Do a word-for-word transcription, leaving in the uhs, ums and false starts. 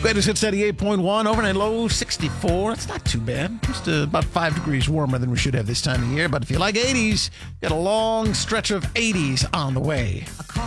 Greatest hits eighty-eight point one, overnight low sixty-four. It's not too bad. Just uh, about five degrees warmer than we should have this time of year. But if you like eighties, got a long stretch of eighties on the way.